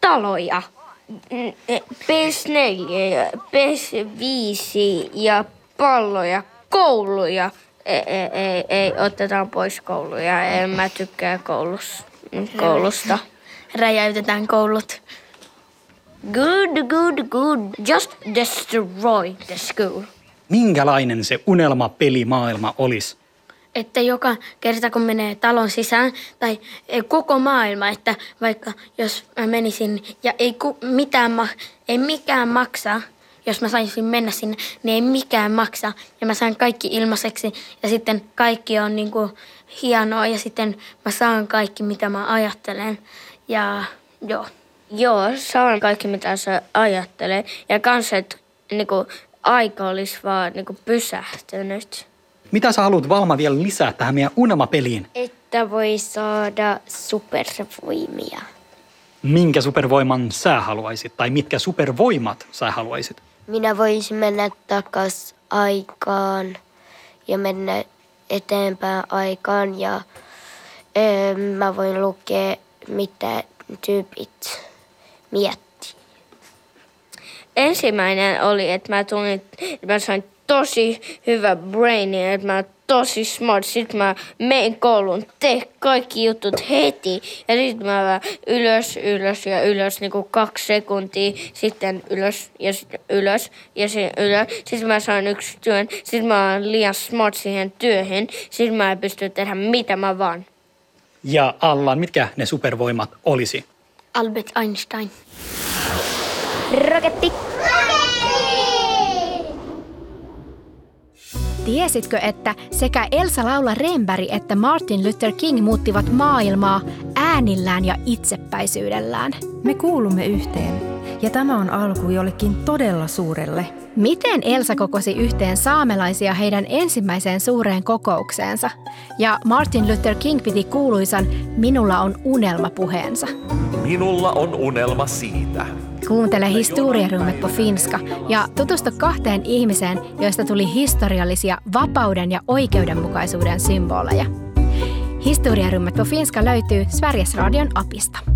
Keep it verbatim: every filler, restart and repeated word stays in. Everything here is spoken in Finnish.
taloja. P S neljä ja P S viisi ja palloja, kouluja. Ei, ei, ei, ei, otetaan pois kouluja. En mä tykkää koulus, koulusta. Räjäytetään koulut. Good, good, good. Just destroy the school. Minkälainen se unelmapelimaailma olisi? Että joka kerta kun menee talon sisään tai koko maailma, että vaikka jos mä menisin ja ei, ku, mitään, ei mikään maksa, jos mä saisin mennä sinne, niin ei mikään maksa ja mä saan kaikki ilmaiseksi ja sitten kaikki on niin kuin hienoa ja sitten mä saan kaikki mitä mä ajattelen ja joo. Joo, saan kaikki mitä sä ajattelee ja kanssa, että niin kuin aika olisi vaan niin kuin pysähtynyt. Mitä sä haluat, Valma, vielä lisää tähän meidän unelmapeliin? Että voi saada supervoimia. Minkä supervoiman sä haluaisit? Tai mitkä supervoimat sä haluaisit? Minä voisin mennä takas aikaan ja mennä eteenpäin aikaan. Ja öö, mä voin lukea, mitä tyypit miettii. Ensimmäinen oli, että mä tulin, että mä sain tosi hyvä brain, että mä oon tosi smart. Sitten mä menen kouluun, teen kaikki jutut heti. Ja sitten mä vaan ylös, ylös ja ylös, niin kuin kaksi sekuntia. Sitten ylös ja sitten ylös ja sitten ylös. Sitten mä saan yksi työn. Sitten mä oon liian smart siihen työhön. Sitten mä en pysty tehdä mitä mä vaan. Ja Allan, mitkä ne supervoimat olisi? Albert Einstein. Roketti. Tiesitkö, että sekä Elsa Laula Renberg että Martin Luther King muuttivat maailmaa äänillään ja itsepäisyydellään? Me kuulumme yhteen, ja tämä on alku jollekin todella suurelle. Miten Elsa kokosi yhteen saamelaisia heidän ensimmäiseen suureen kokoukseensa? Ja Martin Luther King piti kuuluisan "Minulla on unelma" -puheensa. Minulla on unelma siitä. Kuuntele Historierummet på finska ja tutustu kahteen ihmiseen, joista tuli historiallisia vapauden ja oikeudenmukaisuuden symboleja. Historierummet på finska löytyy Sveriges Radion appista.